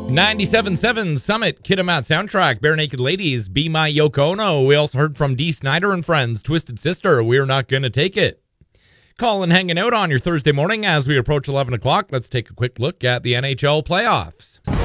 97.7 Summit, Kitimat soundtrack, Bare Naked Ladies, Be My Yoko Ono. We also heard from Dee Snider and Friends, Twisted Sister, We're Not Gonna Take It. Colin hanging out on your Thursday morning as we approach 11 o'clock. Let's take a quick look at the NHL playoffs.